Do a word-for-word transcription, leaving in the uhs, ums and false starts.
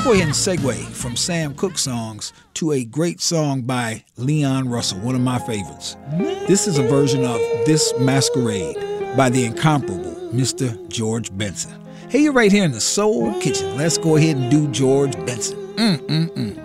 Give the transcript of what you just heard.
go ahead and segue from Sam Cooke songs to a great song by Leon Russell, one of my favorites. This is a version of This Masquerade by the incomparable Mister George Benson. Hey, you're right here in the Soul Kitchen. Let's go ahead and do George Benson. Mm-mm-mm.